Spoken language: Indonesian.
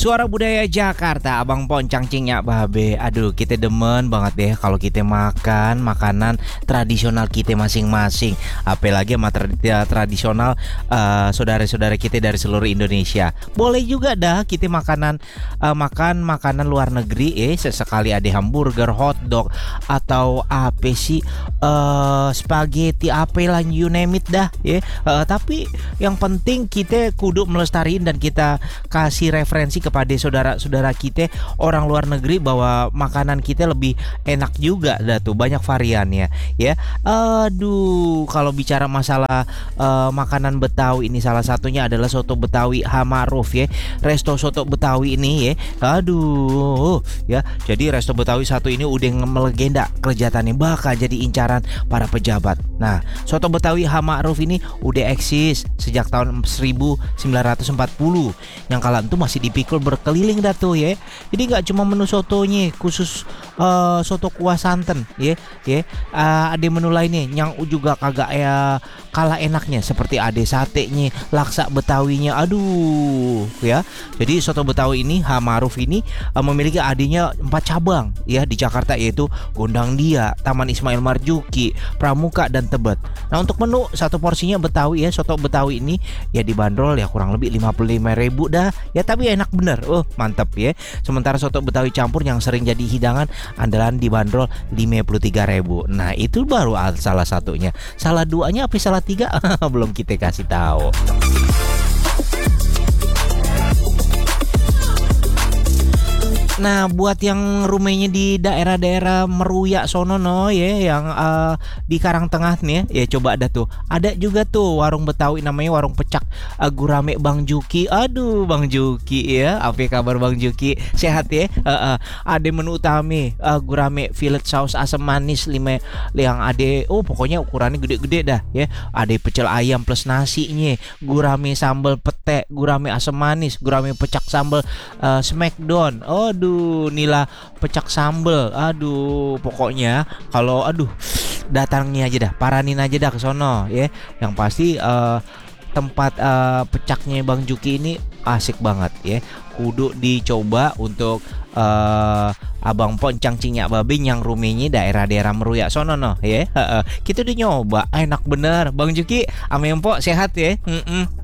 Suara Budaya Jakarta, Abang Poncang Cingnya Babe. Aduh, kita demen banget deh kalau kita makan makanan tradisional kita masing-masing. Apalagi sama tradisional saudara-saudara kita dari seluruh Indonesia. Boleh juga dah kita makan makanan luar negeri, sesekali ada hamburger, hotdog atau apa sih, spaghetti apa lah, you name it dah ya. Tapi yang penting kita kudu melestariin dan kita kasih referensi kepada saudara-saudara kita orang luar negeri bahwa makanan kita lebih enak juga dah tuh, banyak variannya ya. Aduh, kalau bicara masalah makanan Betawi ini salah satunya adalah soto Betawi Hamaruf ya. Resto soto Betawi ini ya. Aduh ya. Jadi resto Betawi satu ini udah melegenda, kelihatannya bakal jadi incaran para pejabat. Nah, soto Betawi Hamaruf ini udah eksis sejak tahun 1940. Yang kala itu masih dipikul berkeliling dah tuh ya. Jadi nggak cuma menu sotonya khusus soto kuah santan ya. Ada menu lainnya yang juga kagak kalah enaknya, seperti ada satenya, laksa Betawinya. Aduh ya. Jadi soto Betawi ini Hamaruf ini memiliki adanya 4 cabang ya di Jakarta, yaitu Gondang Dia, Taman Ismail Marzuki, Pramuka dan Tebet. Nah, untuk menu satu porsinya Betawi ya, soto Betawi ini ya dibanderol ya kurang lebih 55.000 dah ya, tapi enak bener. Mantap ya. Sementara soto Betawi campur yang sering jadi hidangan andalan dibanderol 53.000. Nah, itu baru salah satunya. Salah duanya apa salah tiga belum kita kasih tahu. Nah, buat yang rumahnya di daerah-daerah Meruya sono no ya, yang di Karangtengah nih ya, coba ada tuh. Ada juga tuh warung Betawi namanya warung pecak gurame Bang Juki. Aduh, Bang Juki ya. Apa kabar Bang Juki? Sehat ya? Ada menu utama gurame fillet saus asam manis 5 yang ada. Pokoknya ukurannya gede-gede dah ya. Ada pecel ayam plus nasinya, gurame sambal pete, gurame asam manis, gurame pecak sambal smackdown. Aduh, nila pecak sambel. Aduh, pokoknya kalau datangnya aja dah, paranin aja dah ke sono ya. Yang pasti tempat pecaknya Bang Juki ini asik banget ya. Kudu dicoba untuk Abang Poncang Cingnya Babe yang rumahnya daerah-daerah Meruya sono no ya. Kita udah nyoba, enak bener Bang Juki. Ame empok sehat ya.